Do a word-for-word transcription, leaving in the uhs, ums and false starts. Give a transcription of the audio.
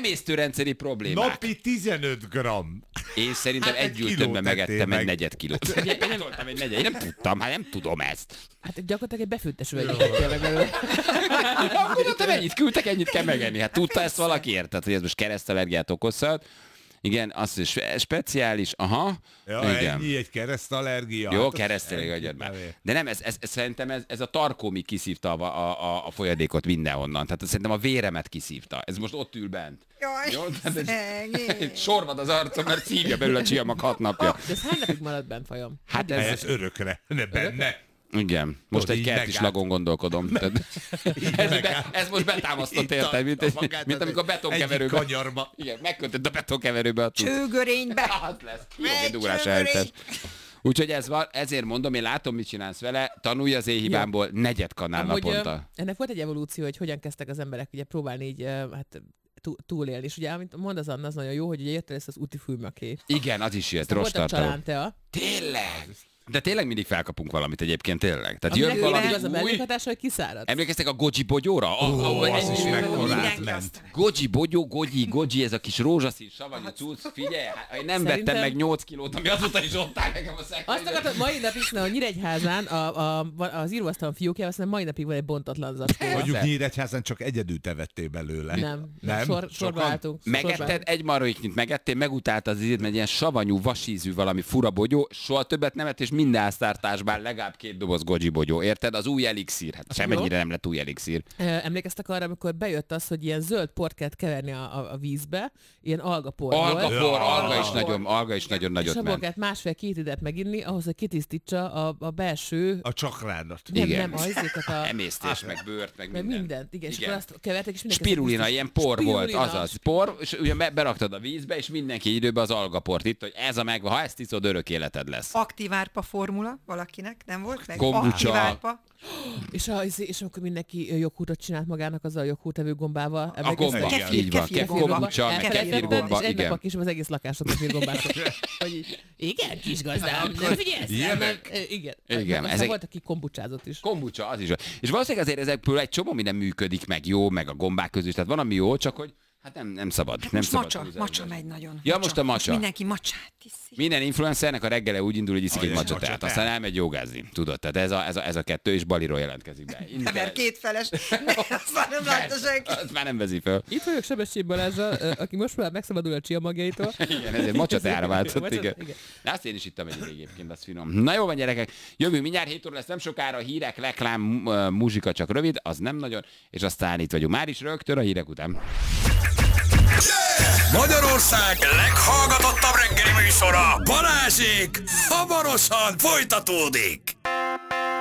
emésztőrendszeri problémák. Napi tizenöt gramm. Én szerintem Hát egy egy gyűjtőmben kilót megettem ettél egy meg. negyed kilót. Én nem voltam egy negyed, én nem tudtam, hát nem tudom ezt. Hát gyakorlatilag egy befőttes üveget tettél meg belőle. Akkor mondtam, ennyit küldtek, ennyit kell megenni. Hát tudta ezt valaki, érted, hogy ez most keresztallergiát okozhat. Igen, az is speciális, aha. Ja, igen. ennyi egy keresztallergia. Jó, Hát, keresztényleg adjad már. nem ér. De nem, ez, ez, ez szerintem ez, ez a tarkómi kiszívta a, a, a folyadékot mindenhonnan. Tehát szerintem a véremet kiszívta. Ez most ott ül bent. Jaj, Jó? Tehát egy, szegény. egy sorvad az arcom, mert szívja belül a csiamag hat napja. De ez hány napig maradt bent, fajom? Hát Ez, ez, ez örökre. Ne benne. igen. Most Tudod, egy így kertis megállt. lagon gondolkodom. Tehát, ez, be, ez most betámasztott, érted? Mint, Itt mint, mint amikor a betonkeverőbe. Egyik kanyarba. Igen, megkötött a betonkeverőbe a tud. Csőgörénybe. Az lesz. Jó, egy durás Csőgörény. eltes. Úgyhogy ez van, ezért mondom, én látom, mit csinálsz vele, tanulj az én hibámból, negyed kanál Amúgy, naponta. ö, ennek volt egy evolúció, hogy hogyan kezdtek az emberek ugye próbálni így, ö, hát tú- túlélni. És ugye, amit mond az Anna, az nagyon jó, hogy ugye érte ezt az úti fülmöké. Igen, az is jött, rossz Volt a tartalom. csalántea. Tényleg? De tényleg mindig felkapunk valamit egyébként, tényleg. Tehát Aminek jön valami az a új... mellékhatása, hogy kiszárad. Emlékeztek a Goji bogyóra? Oh, Ó, oh, az is mekkorát Mindenki ment. azt- Goji bogyó, Goji, Goji, ez a kis rózsaszín savanyú cucc, figyelj, hát, én nem Szerintem- vettem meg nyolc kilót, ami azóta is ott áll nekem a Azt szekrényben. akartam, mai napig, hogy Nyíregyházán a, a, az íróasztalon fiókjában, aztán mai napig van egy bontatlan zacskó. Mondjuk Nyíregyházán csak egyedül te vettél belőle. Nem, Nem? Sor, sorba Sokan? álltunk. Megetted sorba egy maroiknyit, megettél, megutálta az ízét, mert ilyen savanyú, vasízű valami fura bogyó, soha többet nem vett, és minden háztartásban legalább két doboz Goji bogyó, érted? Az új elixír, hát semmennyire nem lett új elixír. Ö, Emlékeztek arra, amikor bejött az, hogy ilyen zöld port kellett keverni a, a, a vízbe, ilyen algapor volt. Algapor, Ja. alga is nagyon, alga is nagyon És nagyot abból ment. kellett másfél-két idet meginni, ahhoz, hogy kitisztítsa a, a belső... A csakrádat. Nem, Igen. nem, ajzéket a... Emésztés, meg bőrt, meg Meg minden. mindent, igen, és Igen. akkor azt kevertek, és mindenki... Spirulina, ilyen por volt, Spirulina. azaz, por, és ugye be- beraktad a vízbe, és mindenki időbe az algaport itt, hogy ez a meg, ha ezt iszod, örök életed lesz. Aktív árpa formula valakinek, nem volt meg? Kombucha. Aktív árpa. És, a, és akkor mindenki joghurtot csinált magának azzal a joghurtevő gombával. A Emlékeztek? gomba, Kefir, így van, kefir kefir gomba. kombucha, meg Kefir kefir gomba. gomba, És egy nap a igen. kis az egész lakásot kefir gombáztak. Hogy így, igen, kis gazdám, nem figyelsz? Ilyenek? Nem, igen. Igen, Aztán ezek- volt, aki kombucsázott is. Kombucha, az is van. És valószínűleg azért ezekből egy csomó minden működik, meg jó, meg a gombák közül is, tehát van, ami jó, csak hogy hát nem, nem szabad. Hát nem most szabad macsa, túlzásba. macsa megy nagyon. Ja, most a macsa. Mindenki macsát iszi. Minden influencernek a reggele úgy indul, hogy iszik egy Hogy egy macsateát, macsateát. aztán elmegy jogázni, tudod? Tehát ez a, ez a, ez a kettő, és Baliról jelentkezik be. Nem, mert kétfeles. Ne, azt már nem látta senki. Azt már nem veszi fel. Itt vagyok Sebestyén Balázsral, ö, aki most már megszabadul a csia magjaitól. Igen, ezért macsateára váltott, Macsat- igen. igen. De azt én is ittam egy egyébként, az finom. Na jó van, gyerekek, jövünk mindjárt hét óra lesz, nem sokára hírek, reklám, mu- muzsika csak rövid, az nem nagyon, és aztán itt vagyunk már is rögtön a hírek után. Magyarország leghallgatottabb reggeli műsora, Balázsék, hamarosan folytatódik.